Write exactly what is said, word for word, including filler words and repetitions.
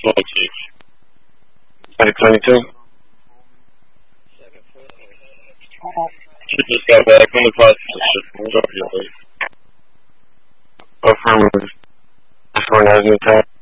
twenty twenty-two. She just got back from the process. Affirmative. This one has new time.